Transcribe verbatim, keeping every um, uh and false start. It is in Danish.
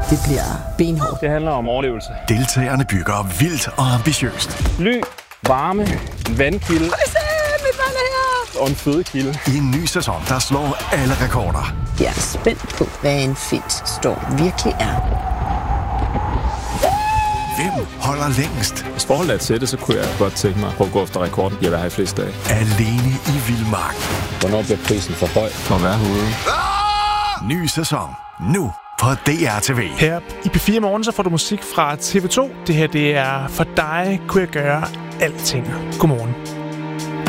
Det bliver benhårdt. Det handler om overlevelse. Deltagerne bygger vildt og ambitiøst. Ly, varme, en vandkilde. Mit vand er her! Og en fødekilde. I en ny sæson, der slår alle rekorder. Jeg er spændt på, hvad en fisk-storm virkelig er. Hvem holder længst? Hvis forholdet er til det, så kunne jeg godt tænke mig at gå efter rekorden. Jeg vil have flest dage. Alene i vildmark. Hvornår bliver prisen for høj for at være herude? Ah! Ny sæson. Nu på D R T V. Her i P fire Morgen, så får du musik fra T V to. Det her, det er For dig kunne jeg gøre alting. Godmorgen.